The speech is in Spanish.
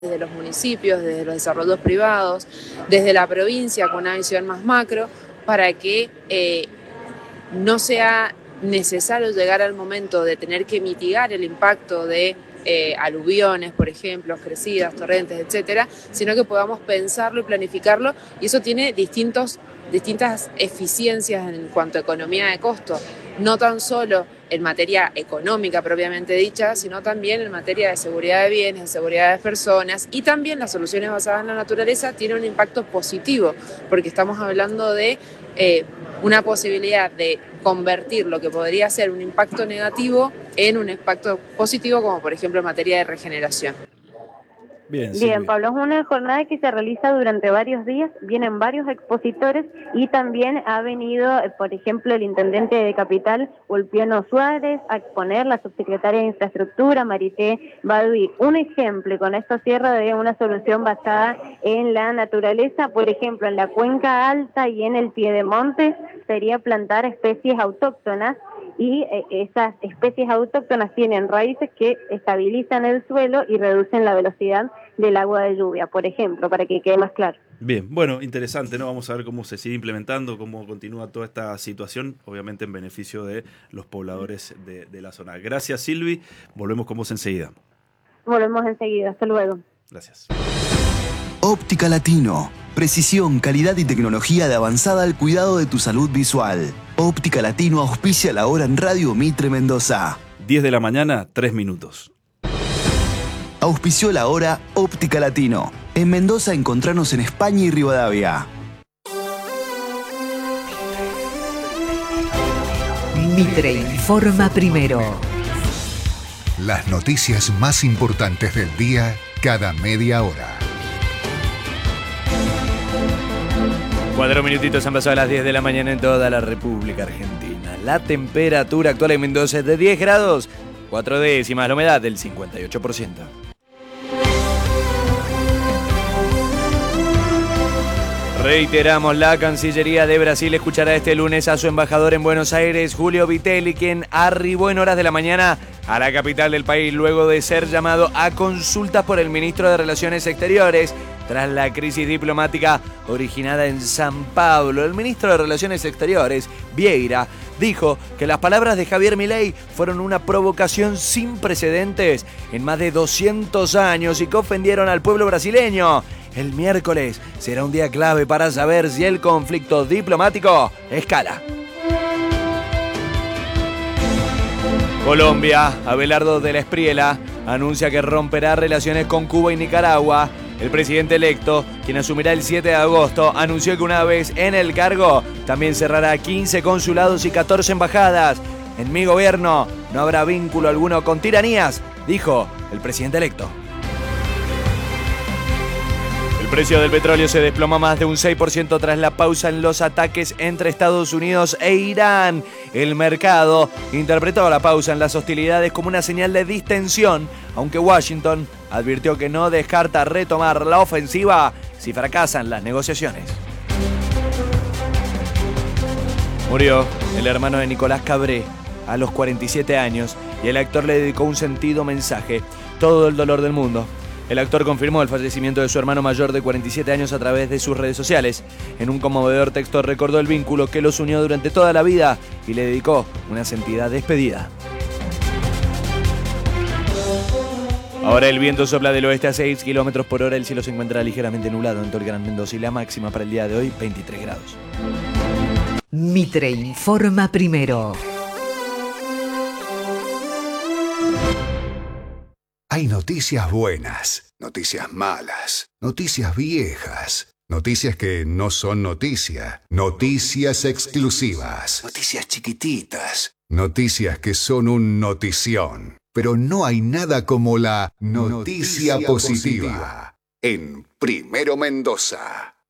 desde los municipios, desde los desarrollos privados, desde la provincia con una visión más macro, para que no sea necesario llegar al momento de tener que mitigar el impacto de aluviones, por ejemplo, crecidas, torrentes, etcétera, sino que podamos pensarlo y planificarlo, y eso tiene distintas eficiencias en cuanto a economía de costo, no tan solo en materia económica propiamente dicha, sino también en materia de seguridad de bienes, de seguridad de personas, y también las soluciones basadas en la naturaleza tienen un impacto positivo, porque estamos hablando de una posibilidad de convertir lo que podría ser un impacto negativo en un impacto positivo, como por ejemplo en materia de regeneración. Bien, Pablo, es una jornada que se realiza durante varios días, vienen varios expositores y también ha venido, por ejemplo, el intendente de Capital, Ulpiano Suárez, a exponer, la subsecretaria de Infraestructura, Marité Badui. Un ejemplo, y con esto cierra, de una solución basada en la naturaleza, por ejemplo, en la Cuenca Alta y en el Piedemonte, sería plantar especies autóctonas, y esas especies autóctonas tienen raíces que estabilizan el suelo y reducen la velocidad del agua de lluvia, por ejemplo, para que quede más claro. Bien, bueno, interesante, ¿no? Vamos a ver cómo se sigue implementando, cómo continúa toda esta situación, obviamente en beneficio de los pobladores de la zona. Gracias, Silvi. Volvemos con vos enseguida. Volvemos enseguida. Hasta luego. Gracias. Óptica Latino. Precisión, calidad y tecnología de avanzada al cuidado de tu salud visual. Óptica Latino auspicia la hora en Radio Mitre Mendoza. 10 de la mañana, 3 minutos. Auspició la hora Óptica Latino. En Mendoza encontranos en España y Rivadavia. Mitre informa primero. Las noticias más importantes del día cada media hora. 4 minutitos han pasado a las 10 de la mañana en toda la República Argentina. La temperatura actual en Mendoza es de 10 grados, 4 décimas, la humedad del 58%. Reiteramos, la Cancillería de Brasil escuchará este lunes a su embajador en Buenos Aires, Julio Vitelli, quien arribó en horas de la mañana a la capital del país luego de ser llamado a consultas por el ministro de Relaciones Exteriores tras la crisis diplomática originada en San Pablo. El ministro de Relaciones Exteriores, Vieira, dijo que las palabras de Javier Milei fueron una provocación sin precedentes en más de 200 años y que ofendieron al pueblo brasileño. El miércoles será un día clave para saber si el conflicto diplomático escala. Colombia, Abelardo de la Espriella anuncia que romperá relaciones con Cuba y Nicaragua. El presidente electo, quien asumirá el 7 de agosto, anunció que una vez en el cargo también cerrará 15 consulados y 14 embajadas. En mi gobierno no habrá vínculo alguno con tiranías, dijo el presidente electo. El precio del petróleo se desploma más de un 6% tras la pausa en los ataques entre Estados Unidos e Irán. El mercado interpretó la pausa en las hostilidades como una señal de distensión, aunque Washington advirtió que no descarta retomar la ofensiva si fracasan las negociaciones. Murió el hermano de Nicolás Cabré a los 47 años y el actor le dedicó un sentido mensaje: todo el dolor del mundo. El actor confirmó el fallecimiento de su hermano mayor de 47 años a través de sus redes sociales. En un conmovedor texto recordó el vínculo que los unió durante toda la vida y le dedicó una sentida despedida. Ahora el viento sopla del oeste a 6 kilómetros por hora. El cielo se encuentra ligeramente nublado en todo el Gran Mendoza y la máxima para el día de hoy, 23 grados. Mitre informa primero. Hay noticias buenas, noticias malas, noticias viejas, noticias que no son noticia, noticias exclusivas, noticias chiquititas, noticias que son un notición. Pero no hay nada como la noticia positiva en Primero Mendoza.